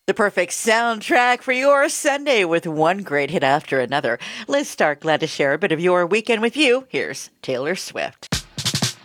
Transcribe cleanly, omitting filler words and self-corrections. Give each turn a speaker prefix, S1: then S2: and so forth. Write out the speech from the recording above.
S1: The perfect soundtrack for your Sunday with one great hit after another. Liz Stark, glad to share a bit of your weekend with you. Here's Taylor Swift.